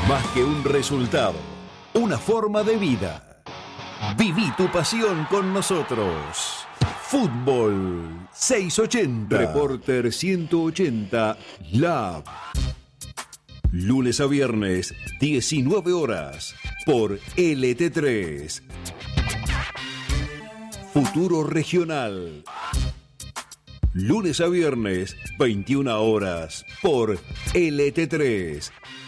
Más que un resultado, una forma de vida. Viví tu pasión con nosotros. Fútbol 680. Reporter 180 Lab. Lunes a viernes, 19 horas, por LT3. Futuro Regional. Lunes a viernes, 21 horas, por LT3.